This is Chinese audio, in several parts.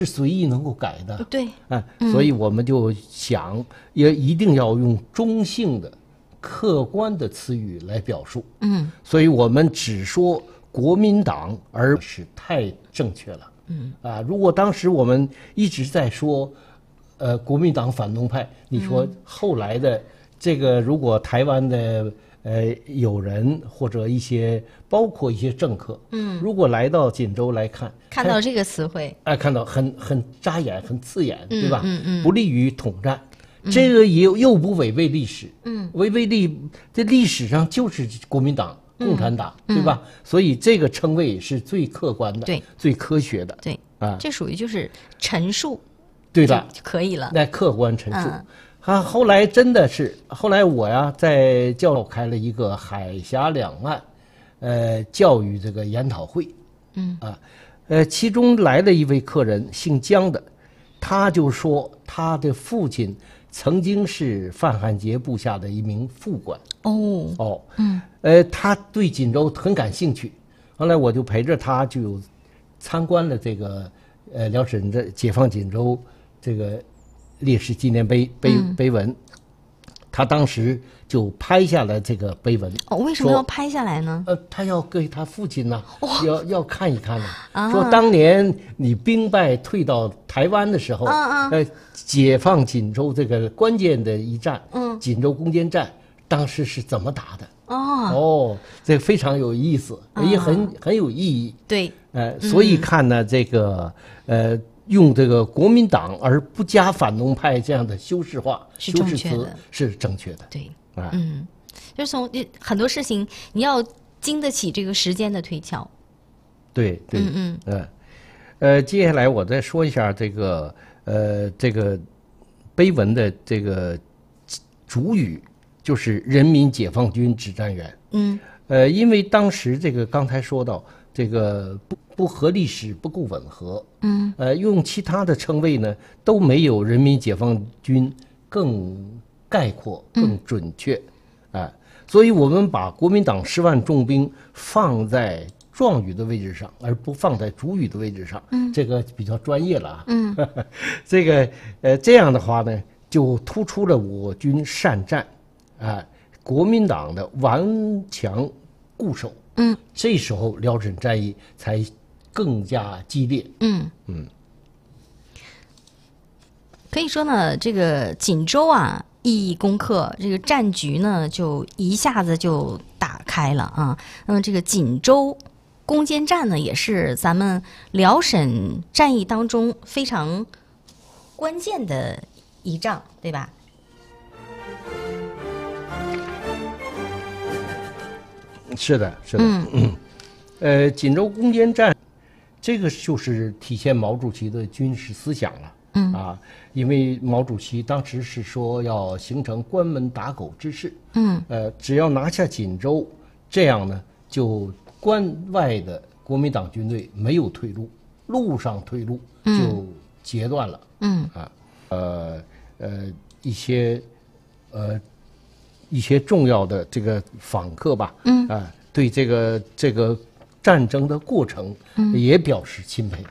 是随意能够改的。 对， 所以我们就想，也一定要用中性的、客观的词语来表述。所以我们只说国民党，而是太正确了。如果当时我们一直在说，国民党反动派，你说后来的这个，如果台湾的友人或者包括一些政客，如果来到锦州来看到这个词汇， 看到很扎眼、很刺眼，对吧？不利于统战，这个又不违背历史，这历史上就是国民党、共产党，对吧？所以这个称谓是最客观的， 对， 最科学的， 对这属于就是陈述， 对的， 就可以了。 那客观陈述。后来真的是，后来我呀在教开了一个海峡两岸，教育这个研讨会，其中来了一位客人，姓姜的，他就说他的父亲曾经是范汉杰部下的一名副官。他对锦州很感兴趣，后来我就陪着他就参观了这个辽沈的解放锦州这个烈士纪念碑文，他当时就拍下了这个碑文。 为什么要拍下来呢？ 他要给他父亲呢，要看一看呢。说当年你兵败退到台湾的时候，解放锦州这个关键的一战，锦州攻坚战，当时是怎么打的？这个非常有意思，也很有意义。 对， 所以看呢，这个用这个国民党而不加反动派这样的修饰词是正确的。 对，就是从很多事情你要经得起这个时间的推敲。 对，接下来我再说一下这个碑文的这个主语，就是人民解放军指战员。因为当时这个刚才说到这个不和历史不够吻合，用其他的称谓呢都没有人民解放军更概括、更准确，所以我们把国民党10万重兵放在状语的位置上，而不放在主语的位置上，这个比较专业了啊。这个这样的话呢，就突出了我军善战，国民党的顽强固守。这时候辽沈战役才更加激烈。 可以说呢，这个锦州啊一攻克，这个战局呢就一下子就打开了啊。那么这个锦州攻坚战呢，也是咱们辽沈战役当中非常关键的一仗，对吧？ 是的。锦州攻坚战，这个就是体现毛主席的军事思想了。因为毛主席当时是说要形成关门打狗之势。只要拿下锦州，这样呢，就关外的国民党军队没有退路，路上退路就截断了。一些重要的这个访客吧，对这个战争的过程也表示钦佩。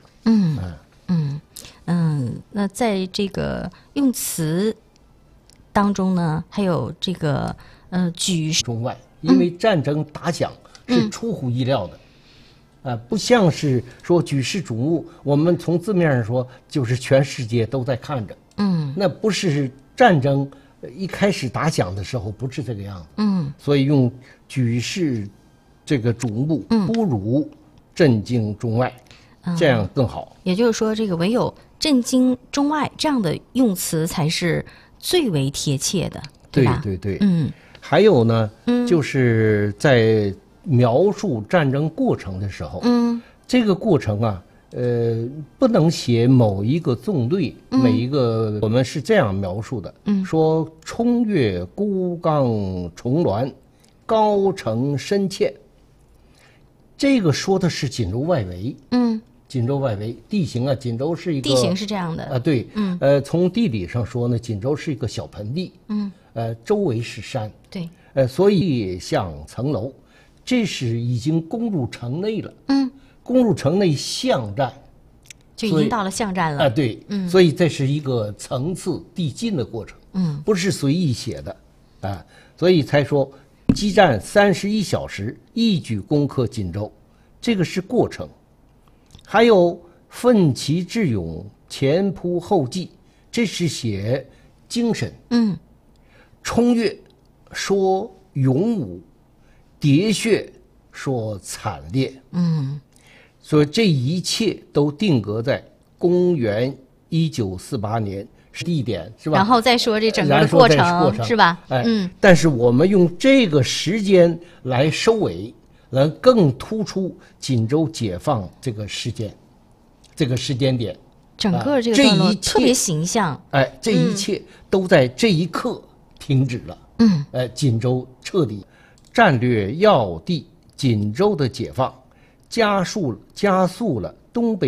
那在这个用词当中呢，还有这个举中外，因为战争打响是出乎意料的，不像是说举世瞩目，我们从字面上说就是全世界都在看着。那不是战争一开始打响的时候不是这个样子。所以用举世这个瞩目，不如震惊中外，这样更好。 也就是说，这个唯有震惊中外这样的用词才是最为贴切的，对吧？ 对。还有呢，就是在描述战争过程的时候，这个过程啊，不能写某一个纵队，每一个我们是这样描述的，说冲越孤冈重峦，高城深堑。这个说的是锦州外围。锦州外围地形啊，锦州是一个地形是这样的啊，对，从地理上说呢，锦州是一个小盆地，周围是山， 对， 所以像层楼，这是已经攻入城内了，攻入城内巷战， 就已经到了巷战了。 对，所以这是一个层次递进的过程，不是随意写的，所以才说激战31小时，一举攻克锦州，这个是过程。还有奋起智勇，前仆后继，这是写精神。冲越说勇武，喋血说惨烈。所以这一切都定格在公元1948年，是地点是吧？ 然后再说这整个的过程是吧？ 但是我们用这个时间来收尾，来更突出锦州解放这个事件，这个时间点。 整个这个段落特别形象。 这一切都在这一刻停止了。锦州彻底战略要地锦州的解放，加速了东北